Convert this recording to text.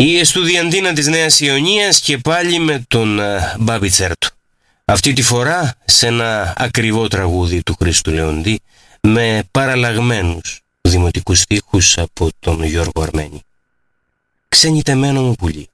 Η Εστουδιαντίνα της Νέας Ιωνίας και πάλι με τον Μπάμπη Τσέρτο. Αυτή τη φορά σε ένα ακριβό τραγούδι του Χρήστου Λεοντή με παραλλαγμένους δημοτικούς στίχους από τον Γιώργο Αρμένη. Ξενιτεμένο μου πουλί.